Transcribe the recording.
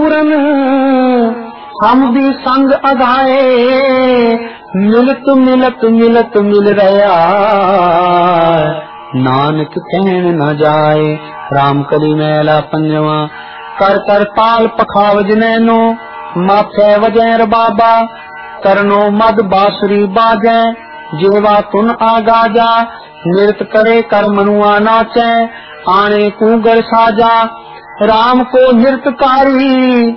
पूरन हम भी संग अधाए, मिलत मिलत मिलत मिल रहा नानक कहन न जाए। राम कली मैला पंजवा कर कर ताल पखावज नैनो, माथे वजैर बाबा करनो मद बासुरी बाजै, जेवा तुन आगाजा नृत करे कर मनुआ नाचै, आने कूगर साजा राम को नृतकारी